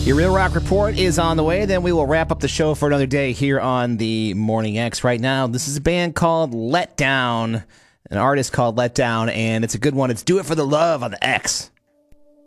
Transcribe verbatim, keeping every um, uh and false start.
Your Real Rock Report is on the way. Then we will wrap up the show for another day here on the Morning X. Right now, this is a band called Let Down, an artist called Let Down, and it's a good one. It's Do It for the Love on the X.